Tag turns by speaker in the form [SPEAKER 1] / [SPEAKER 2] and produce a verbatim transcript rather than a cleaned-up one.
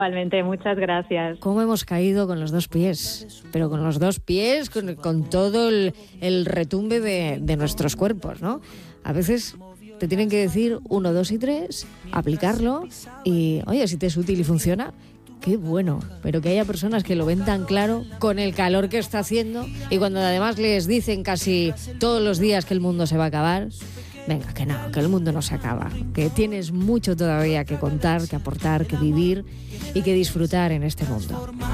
[SPEAKER 1] Igualmente, muchas gracias.
[SPEAKER 2] ¿Cómo hemos caído con los dos pies? Pero con los dos pies, con, con todo el, el retumbe de, de nuestros cuerpos, ¿no? A veces te tienen que decir uno, dos y tres, aplicarlo y, oye, si te es útil y funciona, qué bueno. Pero que haya personas que lo ven tan claro con el calor que está haciendo y cuando además les dicen casi todos los días que el mundo se va a acabar. Venga, que no, que el mundo no se acaba, que tienes mucho todavía que contar, que aportar, que vivir y que disfrutar en este mundo.